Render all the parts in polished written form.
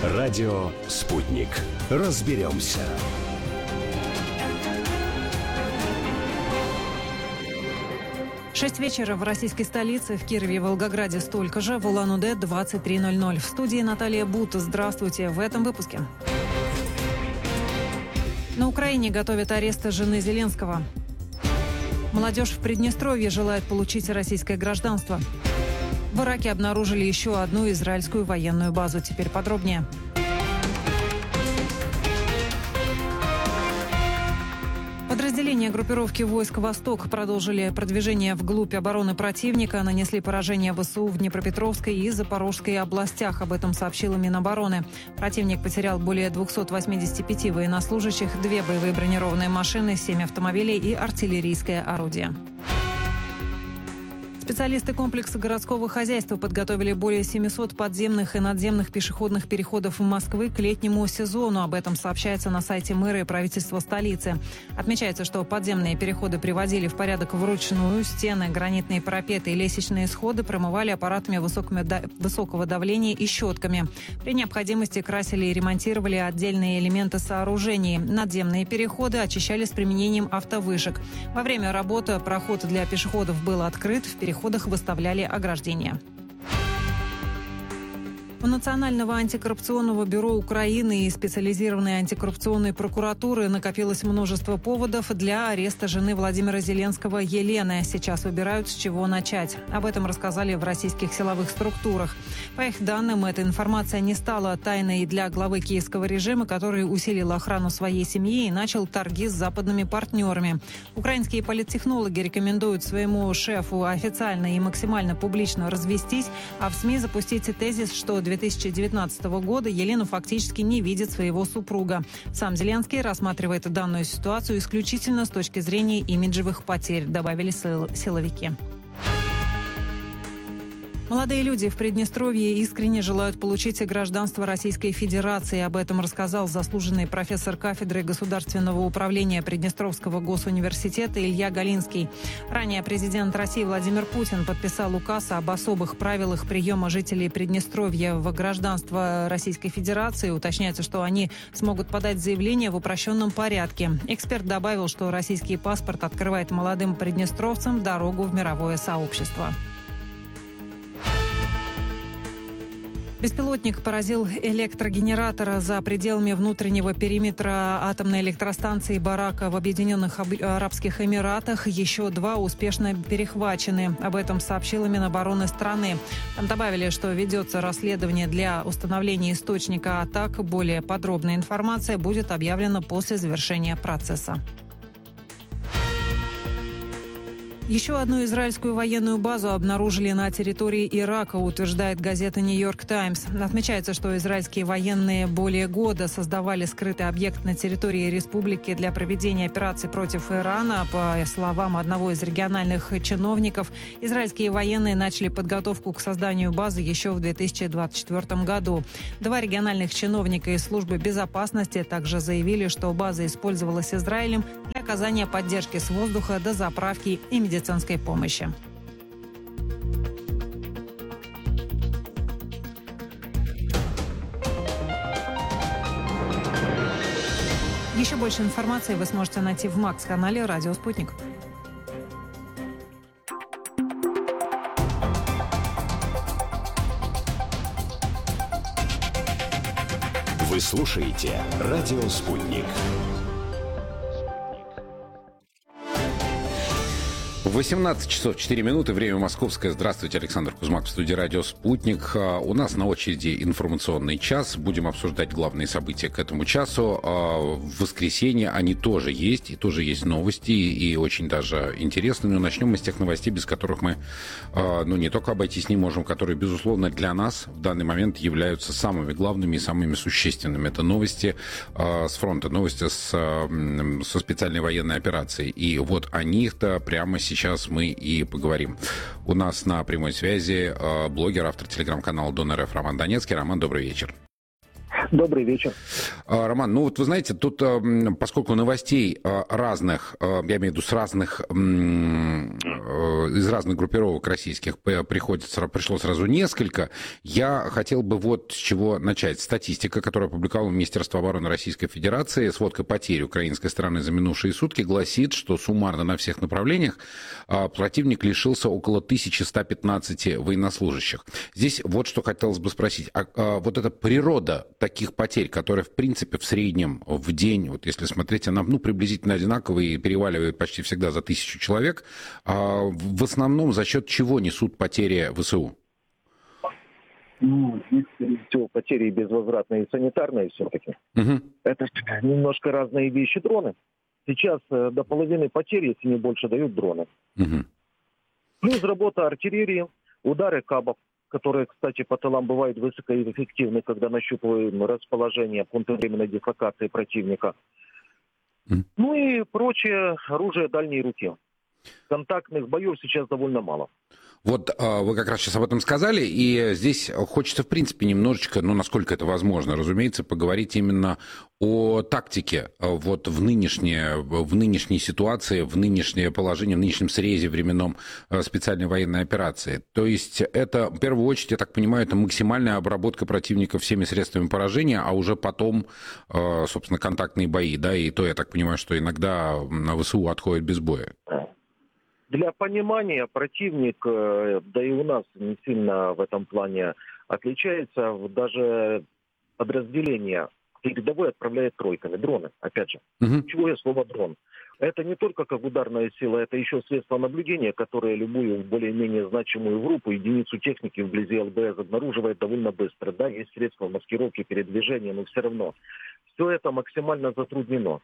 Радио «Спутник». Разберемся. Шесть вечера в российской столице, в Кирове и Волгограде столько же, в Улан-Удэ 23:00. В студии Наталья Бута. Здравствуйте. В этом выпуске. На Украине готовят арест жены Зеленского. Молодежь в Приднестровье желает получить российское гражданство. В Ираке обнаружили еще одну израильскую военную базу. Теперь подробнее. Подразделения группировки войск «Восток» продолжили продвижение вглубь обороны противника, нанесли поражение ВСУ в Днепропетровской и Запорожской областях. Об этом сообщила Минобороны. Противник потерял более 285 военнослужащих, 2 боевые бронированные машины, 7 автомобилей и артиллерийское орудие. Специалисты комплекса городского хозяйства подготовили более 700 подземных и надземных пешеходных переходов в Москве к летнему сезону. Об этом сообщается на сайте мэра и правительства столицы. Отмечается, что подземные переходы приводили в порядок вручную. Стены, гранитные парапеты и лестничные сходы промывали аппаратами высокого давления и щетками. При необходимости красили и ремонтировали отдельные элементы сооружений. Надземные переходы очищали с применением автовышек. Во время работы проход для пешеходов был открыт, в переходах выставляли ограждения. У Национального антикоррупционного бюро Украины и специализированной антикоррупционной прокуратуры накопилось множество поводов для ареста жены Владимира Зеленского Елены. Сейчас выбирают, с чего начать. Об этом рассказали в российских силовых структурах. По их данным, эта информация не стала тайной для главы киевского режима, который усилил охрану своей семьи и начал торги с западными партнерами. Украинские политтехнологи рекомендуют своему шефу официально и максимально публично развестись, а в СМИ запустить тезис, что 2019 года Елену фактически не видит своего супруга. Сам Зеленский рассматривает данную ситуацию исключительно с точки зрения имиджевых потерь, добавили силовики. Молодые люди в Приднестровье искренне желают получить гражданство Российской Федерации. Об этом рассказал заслуженный профессор кафедры государственного управления Приднестровского госуниверситета Илья Галинский. Ранее президент России Владимир Путин подписал указ об особых правилах приема жителей Приднестровья в гражданство Российской Федерации. Уточняется, что они смогут подать заявление в упрощенном порядке. Эксперт добавил, что российский паспорт открывает молодым приднестровцам дорогу в мировое сообщество. Беспилотник поразил электрогенератор за пределами внутреннего периметра атомной электростанции Барака в Объединенных Арабских Эмиратах. Еще 2 успешно перехвачены. Об этом сообщила Минобороны страны. Там добавили, что ведется расследование для установления источника атак. Более подробная информация будет объявлена после завершения процесса. Еще одну израильскую военную базу обнаружили на территории Ирака, утверждает газета «Нью-Йорк Таймс». Отмечается, что израильские военные более года создавали скрытый объект на территории республики для проведения операций против Ирана. По словам одного из региональных чиновников, израильские военные начали подготовку к созданию базы еще в 2024 году. 2 региональных чиновника из службы безопасности также заявили, что база использовалась Израилем для оказания поддержки с воздуха до заправки и медицинской помощи. Еще больше информации вы сможете найти в Макс-канале «Радио Спутник». Вы слушаете «Радио Спутник». 18 часов 4 минуты, время московское. Здравствуйте, Александр Кузьмак в студии «Радио Спутник». У нас на очереди информационный час. Будем обсуждать главные события к этому часу. В воскресенье они тоже есть, и тоже есть новости, и очень даже интересные. Но начнем мы с тех новостей, без которых мы не только обойтись не можем, которые, безусловно, для нас в данный момент являются самыми главными и самыми существенными. Это новости с фронта, новости со специальной военной операцией. И вот о них-то прямо сейчас мы и поговорим. У нас на прямой связи блогер, автор телеграм-канала Дон РФ Роман Донецкий. Роман, добрый вечер. Добрый вечер. Роман, ну вот вы знаете, тут, поскольку новостей разных, я имею в виду с разных из разных группировок российских пришло сразу несколько. Я хотел бы вот с чего начать. Статистика, которую опубликовало Министерство обороны Российской Федерации, сводка потерь украинской стороны за минувшие сутки, гласит, что суммарно на всех направлениях противник лишился около 1115 военнослужащих. Здесь вот что хотелось бы спросить. Вот эта природа таких потерь, которая, в принципе, в среднем в день, вот если смотреть, она приблизительно одинаковая и переваливает почти всегда за 1000 человек, в основном за счет чего несут потери ВСУ? Здесь, скорее всего, потери безвозвратные и санитарные все-таки. Это немножко разные вещи. Дроны. Сейчас до половины потерь, если не больше, дают дроны. Плюс работа артиллерии, удары кабов, которые, кстати, по тылам бывают высокоэффективны, когда нащупываем расположение, пункты временной дислокации противника. Ну и прочее оружие дальней руки. Контактных боев сейчас довольно мало. Вот вы как раз сейчас об этом сказали, и здесь хочется, в принципе, немножечко, насколько это возможно, разумеется, поговорить именно о тактике вот в нынешней ситуации, в нынешнее положение, в нынешнем срезе временном специальной военной операции. То есть это, в первую очередь, я так понимаю, это максимальная обработка противника всеми средствами поражения, а уже потом, собственно, контактные бои, да, и то, я так понимаю, что иногда на ВСУ отходит без боя. Для понимания, противник, да и у нас не сильно в этом плане отличается. Даже подразделение передовой отправляет тройками. Дроны, опять же. Ключевое слово «дрон». Это не только как ударная сила, это еще средство наблюдения, которое любую более-менее значимую группу, единицу техники вблизи ЛБС обнаруживает довольно быстро. Да, есть средства маскировки, передвижения, но все равно. Все это максимально затруднено.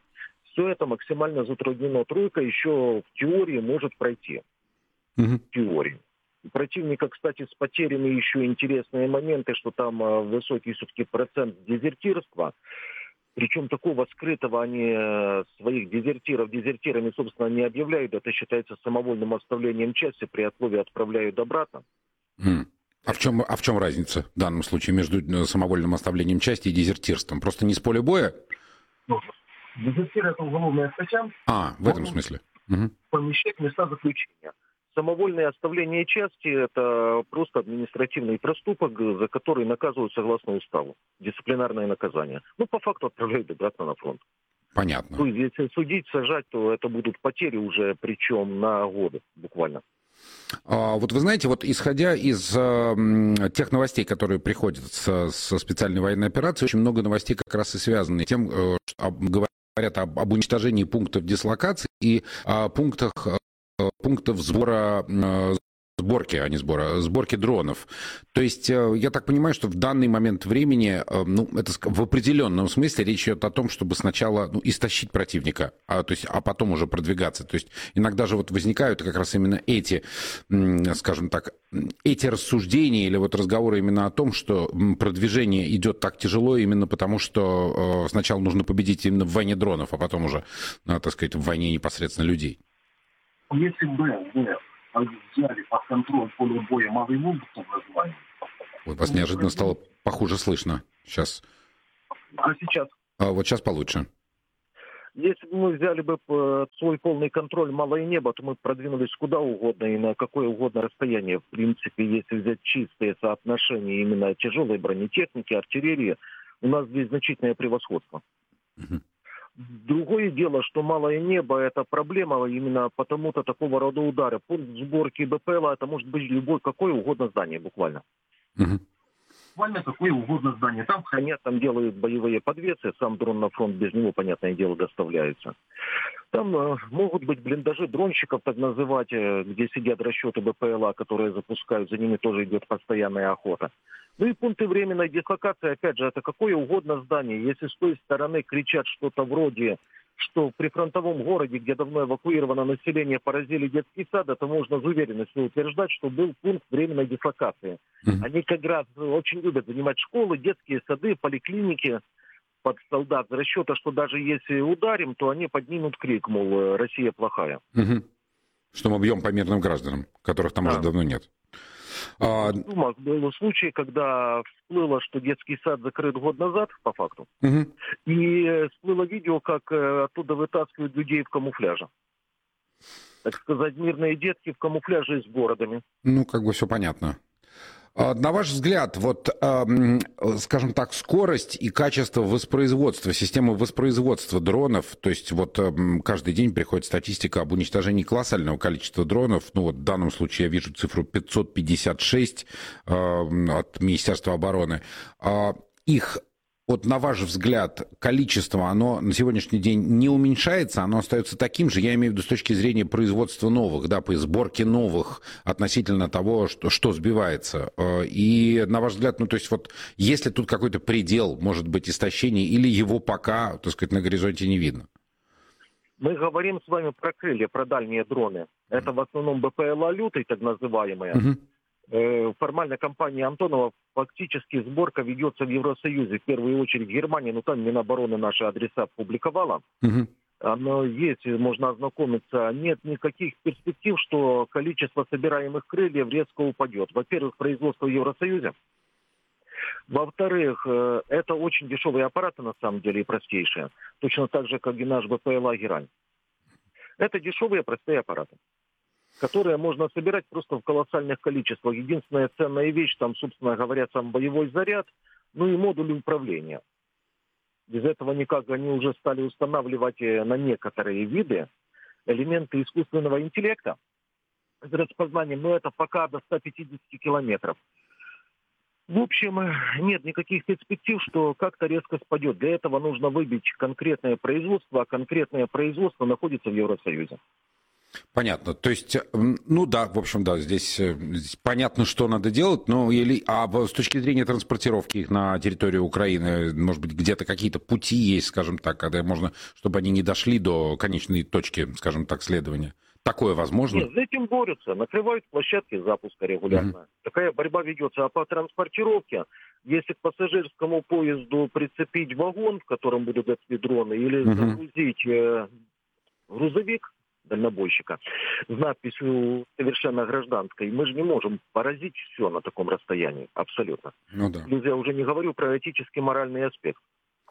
Тройка еще в теории может пройти. В теории. У противника, кстати, с потерями еще интересные моменты, что там высокий все-таки процент дезертирства. Причем такого скрытого они своих дезертиров дезертирами, собственно, не объявляют. Это считается самовольным оставлением части, при отлове отправляют обратно. А в чем разница в данном случае между самовольным оставлением части и дезертирством? Просто не с поля боя? Дезертир — это уголовная статья. В этом смысле. Помещать места заключения. Самовольное оставление части — это просто административный проступок, за который наказывают согласно уставу. Дисциплинарное наказание. По факту отправляют обратно на фронт. Понятно. То есть, если судить, сажать, то это будут потери уже, причем на годы буквально. Вот вы знаете, вот исходя из тех новостей, которые приходят со специальной военной операции, очень много новостей как раз и связаны с тем, что говорят об уничтожении пунктов дислокации и о пунктов сборки дронов. То есть я так понимаю, что в данный момент времени, это в определенном смысле речь идет о том, чтобы сначала истощить противника, а потом уже продвигаться. То есть иногда же вот возникают как раз именно эти, скажем так, эти рассуждения или вот разговоры именно о том, что продвижение идет так тяжело именно потому, что сначала нужно победить именно в войне дронов, а потом уже, так сказать, в войне непосредственно людей. Если бы взяли под контроль поле боя Малый Луг, то название. Вас неожиданно стало похуже слышно. Сейчас. А сейчас? Вот сейчас получше. Если бы мы взяли бы свой полный контроль Малое Небо, то мы продвинулись куда угодно и на какое угодно расстояние. В принципе, если взять чистые соотношения именно тяжелой бронетехники, артиллерии, у нас здесь значительное превосходство. Другое дело, что Малое Небо — это проблема именно потому-то такого рода удары. Пункт сборки БПЛА — это может быть какое угодно здание буквально. Буквально какое угодно здание. Там хранят, там делают боевые подвесы, сам дрон на фронт без него, понятное дело, доставляется. Там могут быть блиндажи дронщиков, так называть, где сидят расчеты БПЛА, которые запускают, за ними тоже идет постоянная охота. И пункты временной дислокации, опять же, это какое угодно здание. Если с той стороны кричат что-то вроде, что при фронтовом городе, где давно эвакуировано население, поразили детские сады, то можно с уверенностью утверждать, что был пункт временной дислокации. Они как раз очень любят занимать школы, детские сады, поликлиники под солдат с расчета, что даже если ударим, то они поднимут крик, мол, Россия плохая. Что мы бьем по мирным гражданам, которых там уже давно нет. В Думах был случай, когда всплыло, что детский сад закрыт год назад, по факту, и всплыло видео, как оттуда вытаскивают людей в камуфляже. так сказать, мирные детки в камуфляже и с бородами. Ну, как бы все понятно. На ваш взгляд, вот, скажем так, скорость и качество воспроизводства, системы воспроизводства дронов, то есть вот каждый день приходит статистика об уничтожении колоссального количества дронов, ну вот в данном случае я вижу цифру 556 от Министерства обороны, их, вот на ваш взгляд, количество, оно на сегодняшний день не уменьшается, оно остается таким же, я имею в виду с точки зрения производства новых, да, по сборке новых относительно того, что сбивается. И на ваш взгляд, ну то есть вот есть ли тут какой-то предел, может быть, истощения, или его пока, так сказать, на горизонте не видно? Мы говорим с вами про крылья, про дальние дроны. Это в основном БПЛА «Лютый», так называемые. Формально компания Антонова, фактически сборка ведется в Евросоюзе, в первую очередь в Германии, но там Минобороны наши адреса публиковала. Оно есть, можно ознакомиться. Нет никаких перспектив, что количество собираемых крыльев резко упадет. Во-первых, производство в Евросоюзе. Во-вторых, это очень дешевые аппараты, на самом деле, и простейшие. Точно так же, как и наш БПЛА «Герань». Это дешевые, простые аппараты, которые можно собирать просто в колоссальных количествах. Единственная ценная вещь, там, собственно говоря, сам боевой заряд, ну и модуль управления. Без этого никак. Они уже стали устанавливать на некоторые виды элементы искусственного интеллекта с распознанием, но это пока до 150 километров. В общем, нет никаких перспектив, что как-то резко спадет. Для этого нужно выбить конкретное производство, а конкретное производство находится в Евросоюзе. Понятно. То есть, ну да, в общем, да, здесь понятно, что надо делать, но с точки зрения транспортировки их на территорию Украины, может быть, где-то какие-то пути есть, скажем так, когда можно, чтобы они не дошли до конечной точки, скажем так, следования. Такое возможно? Нет, с этим борются, накрывают площадки запуска регулярно. Такая борьба ведется. А по транспортировке, если к пассажирскому поезду прицепить вагон, в котором будут эти дроны, или загрузить грузовик дальнобойщика с надписью совершенно гражданской, мы же не можем поразить все на таком расстоянии. Абсолютно. Ну да. Я уже не говорю про этический моральный аспект.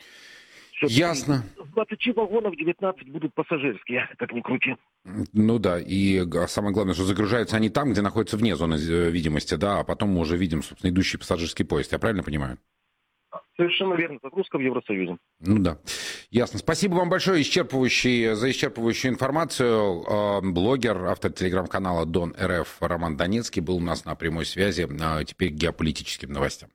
Ясно. С 20 вагонов 19 будут пассажирские, как ни крути. Ну да, и самое главное, что загружаются они там, где находятся вне зоны видимости, да, а потом мы уже видим, собственно, идущий пассажирский поезд. Я правильно понимаю? Совершенно верно. Загрузка в Евросоюзе. Ну да. Ясно. Спасибо вам большое за исчерпывающую информацию. Блогер, автор телеграм-канала Дон РФ Роман Донецкий был у нас на прямой связи. Теперь к геополитическим новостям.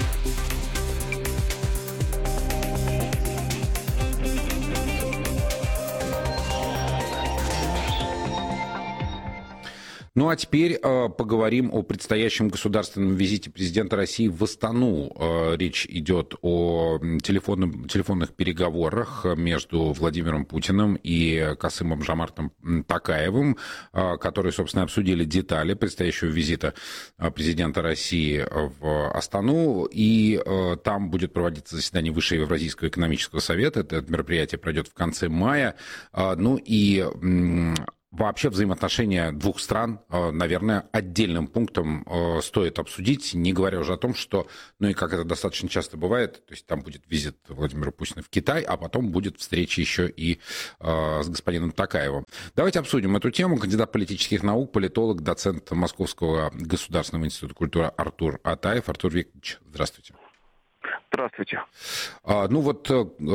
Ну а теперь поговорим о предстоящем государственном визите президента России в Астану. Речь идет о телефонных переговорах между Владимиром Путиным и Касымом Жомартом Токаевым, которые, собственно, обсудили детали предстоящего визита президента России в Астану. И там будет проводиться заседание Высшего Евразийского экономического совета. Это мероприятие пройдет в конце мая. Ну и вообще взаимоотношения двух стран, наверное, отдельным пунктом стоит обсудить, не говоря уже о том, что, ну и как это достаточно часто бывает, то есть там будет визит Владимира Путина в Китай, а потом будет встреча еще и с господином Токаевым. Давайте обсудим эту тему. Кандидат политических наук, политолог, доцент Московского государственного института культуры Артур Атаев. Артур Викторович, здравствуйте. Здравствуйте. Ну вот,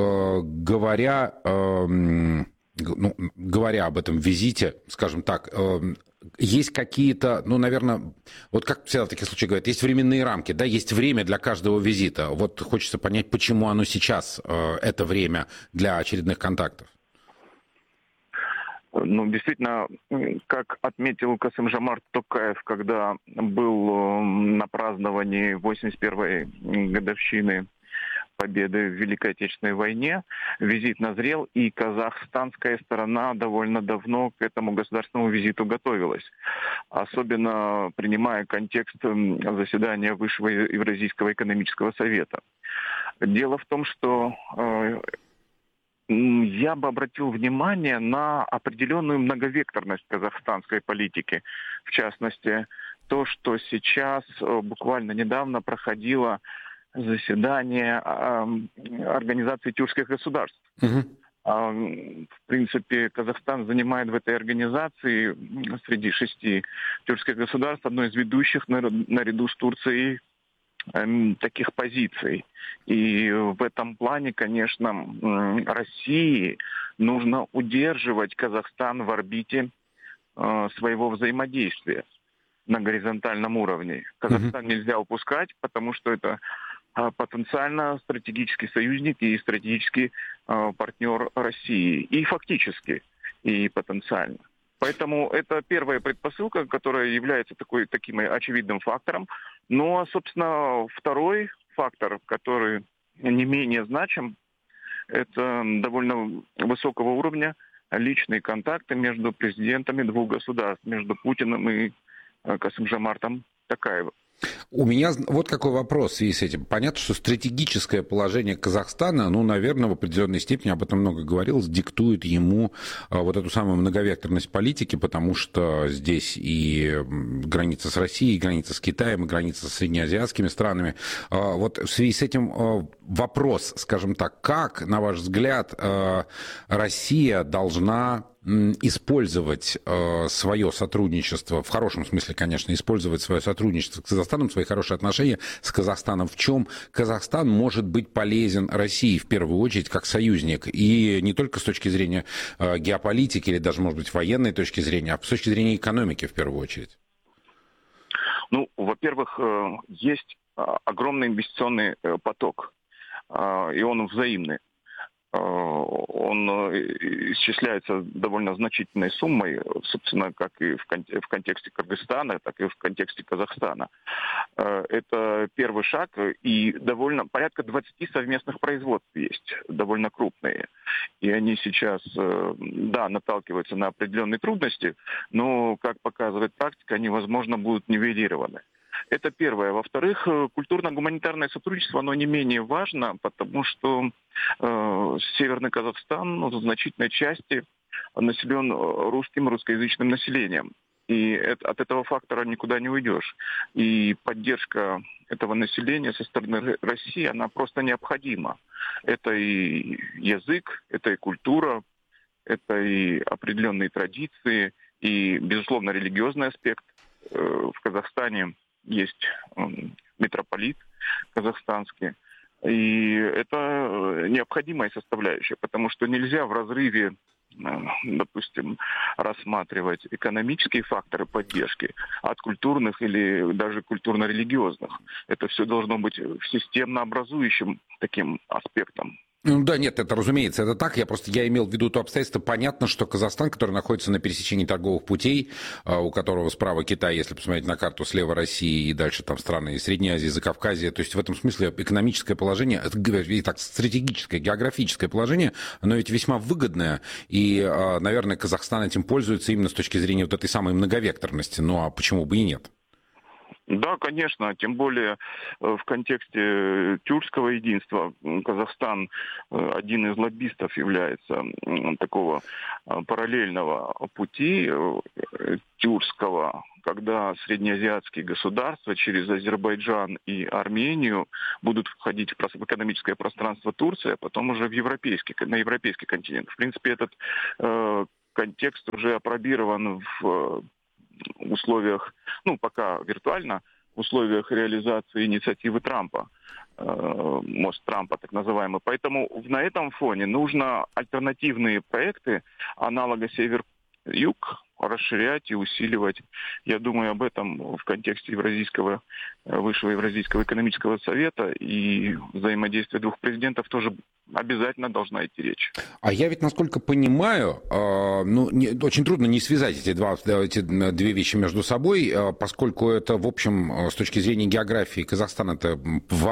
говоря об этом визите, скажем так, есть какие-то, ну, наверное, вот как всегда в таких случаях говорят, есть временные рамки, да, есть время для каждого визита. Вот хочется понять, почему оно сейчас, это время для очередных контактов. Ну, действительно, как отметил Касым-Жомарт Токаев, когда был на праздновании 81-й годовщины победы в Великой Отечественной войне, визит назрел, и казахстанская сторона довольно давно к этому государственному визиту готовилась. Особенно принимая контекст заседания Высшего Евразийского экономического совета. Дело в том, что я бы обратил внимание на определенную многовекторность казахстанской политики. В частности, то, что сейчас буквально недавно проходило заседание Организации тюркских государств. В принципе, Казахстан занимает в этой организации среди 6 тюркских государств одно из ведущих наряду с Турцией таких позиций. И в этом плане, конечно, России нужно удерживать Казахстан в орбите своего взаимодействия на горизонтальном уровне. Казахстан нельзя упускать, потому что это потенциально стратегический союзник и стратегический партнер России. И фактически, и потенциально. Поэтому это первая предпосылка, которая является таким очевидным фактором. Но, собственно, второй фактор, который не менее значим, это довольно высокого уровня личные контакты между президентами двух государств, между Путиным и Касым-Жомартом Токаевым. У меня вот какой вопрос в связи с этим. Понятно, что стратегическое положение Казахстана, наверное, в определенной степени, об этом много говорилось, диктует ему вот эту самую многовекторность политики, потому что здесь и граница с Россией, и граница с Китаем, и граница с среднеазиатскими странами. Вот в связи с этим вопрос, скажем так, как, на ваш взгляд, Россия должна использовать свое сотрудничество, в хорошем смысле, конечно, использовать свое сотрудничество с Казахстаном, свои хорошие отношения с Казахстаном, в чем Казахстан может быть полезен России, в первую очередь, как союзник, и не только с точки зрения геополитики или даже, может быть, военной точки зрения, а с точки зрения экономики, в первую очередь? Во-первых, есть огромный инвестиционный поток, и он взаимный. Он исчисляется довольно значительной суммой, собственно, как и в контексте Кыргызстана, так и в контексте Казахстана. Это первый шаг, и порядка 20 совместных производств есть, довольно крупные. И они сейчас, наталкиваются на определенные трудности, но, как показывает практика, они, возможно, будут нивелированы. Это первое. Во-вторых, культурно-гуманитарное сотрудничество, оно не менее важно, потому что Северный Казахстан в значительной части населен русскоязычным населением. И от этого фактора никуда не уйдешь. И поддержка этого населения со стороны России, она просто необходима. Это и язык, это и культура, это и определенные традиции, и, безусловно, религиозный аспект. В Казахстане есть митрополит казахстанский. И это необходимая составляющая, потому что нельзя в разрыве, допустим, рассматривать экономические факторы поддержки от культурных или даже культурно-религиозных. Это все должно быть системно образующим таким аспектом. Да, нет, это, разумеется, это так. Я имел в виду то обстоятельство. Понятно, что Казахстан, который находится на пересечении торговых путей, у которого справа Китай, если посмотреть на карту, слева Россия и дальше там страны Средней Азии, Закавказья. То есть в этом смысле экономическое положение, и так стратегическое, географическое положение, оно ведь весьма выгодное. И, наверное, Казахстан этим пользуется именно с точки зрения вот этой самой многовекторности. Ну, а почему бы и нет? Да, конечно, тем более в контексте тюркского единства Казахстан один из лоббистов является такого параллельного пути тюркского, когда среднеазиатские государства через Азербайджан и Армению будут входить в экономическое пространство Турции, а потом уже на европейский континент. В принципе, этот контекст уже апробирован в условиях, пока виртуально, в условиях реализации инициативы Трампа, мост Трампа так называемый. Поэтому на этом фоне нужно альтернативные проекты аналога Север-Юг расширять и усиливать. Я думаю, об этом в контексте Высшего Евразийского экономического совета и взаимодействия двух президентов тоже обязательно должна идти речь. А я ведь, насколько понимаю, очень трудно не связать эти две вещи между собой, поскольку это, в общем, с точки зрения географии, Казахстан — это